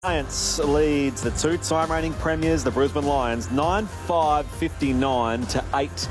Giants leads the two-time reigning premiers, the Brisbane Lions, 9-5-59 to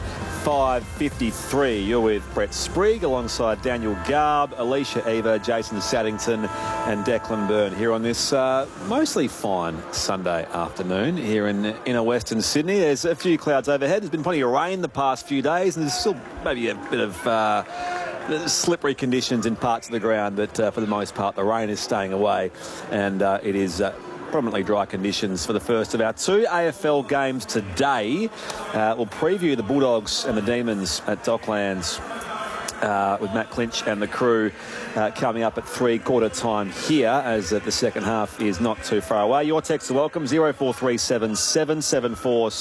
8-5-53. You're with Brett Sprigg alongside Daniel Garb, Alicia Eva, Jason Saddington and Declan Byrne here on this mostly fine Sunday afternoon here in inner Western Sydney. There's a few clouds overhead. There's been plenty of rain the past few days and there's still maybe a bit of slippery conditions in parts of the ground, but for the most part the rain is staying away and it is prominently dry conditions for the first of our two AFL games today. We'll preview the Bulldogs and the Demons at Docklands with Matt Clinch and the crew coming up at three-quarter time here, as the second half is not too far away. Your texts are welcome, 0437 774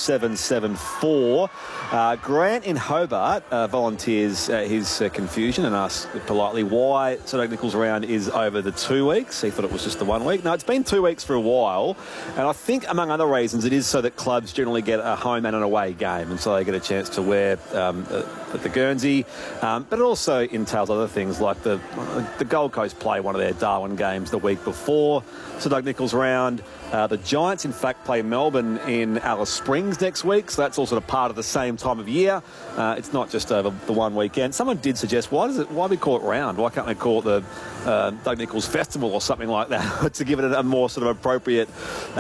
774. Grant in Hobart volunteers his confusion and asks politely why Doug Nicholls' round is over the 2 weeks. He thought it was just the 1 week. No, it's been 2 weeks for a while, and I think among other reasons it is so that clubs generally get a home and an away game, and so they get a chance to wear the Guernsey, but it also entails other things like the Gold Coast play one of their Darwin games the week before Sir Doug Nicholls' round. The Giants, in fact, play Melbourne in Alice Springs next week, so that's all sort of part of the same time of year. It's not just over the one weekend. Someone did suggest, why we call it round? Why can't we call it the Doug Nicholls Festival or something like that to give it a more sort of appropriate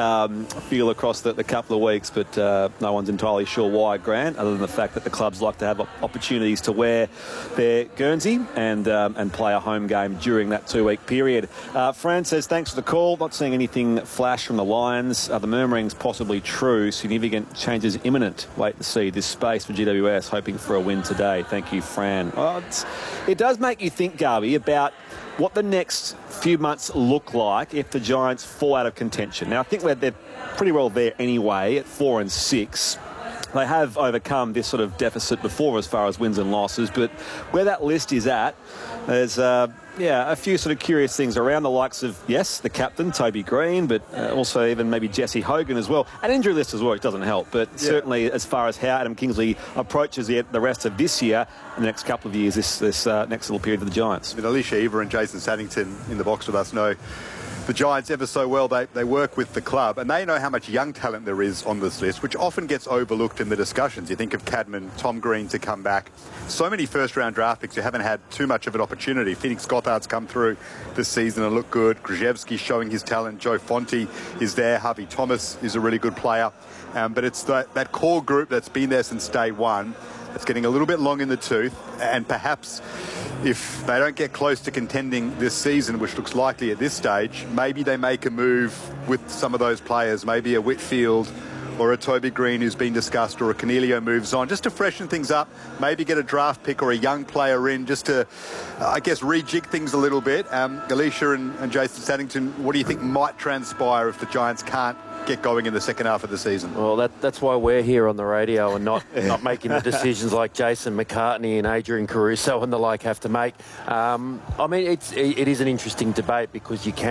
feel across the couple of weeks? But no one's entirely sure why, Grant, other than the fact that the clubs like to have opportunities to wear their Guernsey and play a home game during that 2 week period. Fran says, thanks for the call. Not seeing anything flash from the Lions. Are the murmurings possibly true? Significant changes imminent. Wait to see. This space for GWS, hoping for a win today. Thank you, Fran. Well, it does make you think, Garby, about what the next few months look like if the Giants fall out of contention. Now, I think they're pretty well there anyway at 4 and 6. They have overcome this sort of deficit before as far as wins and losses, but where that list is at, there's a few sort of curious things around the likes of, yes, the captain, Toby Green, but also even maybe Jesse Hogan as well. An injury list as well, which doesn't help, but certainly as far as how Adam Kingsley approaches the rest of this year and the next couple of years, this next little period for the Giants. I mean, Alicia Eva and Jason Saddington in the box with us know the Giants ever so well. They work with the club and they know how much young talent there is on this list, which often gets overlooked in the discussions. You think of Cadman, Tom Green to come back. So many first-round draft picks who haven't had too much of an opportunity. Phoenix Gothard's come through this season and looked good. Krzyzewski's showing his talent. Joe Fonte is there. Harvey Thomas is a really good player. But it's that core group that's been there since day one. It's getting a little bit long in the tooth, and perhaps if they don't get close to contending this season, which looks likely at this stage, maybe they make a move with some of those players, maybe a Whitfield or a Toby Green who's been discussed, or a Cornelio moves on, just to freshen things up, maybe get a draft pick or a young player in, just to, I guess, rejig things a little bit. Alicia and Jason Saddington, what do you think might transpire if the Giants can't get going in the second half of the season? Well, that's why we're here on the radio and not making the decisions like Jason McCartney and Adrian Caruso and the like have to make. I mean, it is an interesting debate because you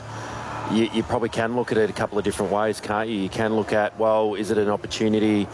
probably can look at it a couple of different ways, can't you? You can look at, well, is it an opportunity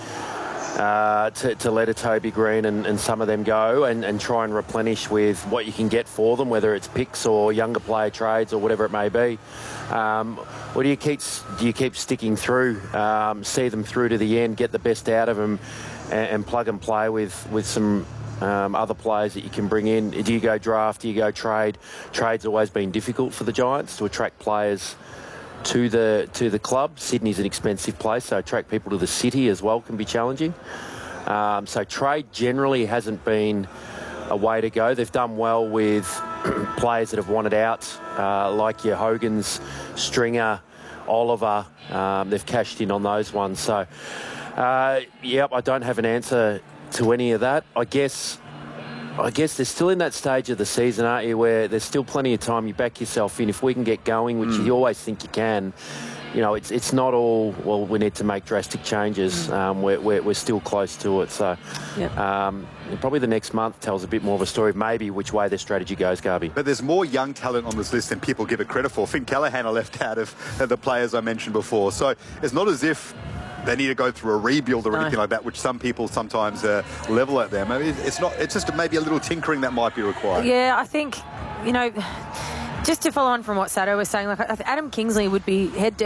to let a Toby Green and some of them go and try and replenish with what you can get for them, whether it's picks or younger player trades or whatever it may be. Or do you keep sticking through, see them through to the end, get the best out of them and plug and play with some other players that you can bring in? Do you go draft? Do you go trade? Trade's always been difficult for the Giants to attract players to the club. Sydney's an expensive place, so attract people to the city as well can be challenging. So trade generally hasn't been a way to go. They've done well with players that have wanted out, like your Hogans, Stringer, Oliver. They've cashed in on those ones. So, I don't have an answer to any of that. I guess they're still in that stage of the season, aren't you, where there's still plenty of time. You back yourself in. If we can get going, which you always think you can, it's not all, well, we need to make drastic changes. We're still close to it. So probably the next month tells a bit more of a story of maybe which way their strategy goes, Garby. But there's more young talent on this list than people give it credit for. Finn Callaghan are left out of the players I mentioned before. So it's not as if they need to go through a rebuild or anything like that, which some people sometimes level at them. I mean, it's just maybe a little tinkering that might be required. Yeah, I think, just to follow on from what Sato was saying, like Adam Kingsley would be head down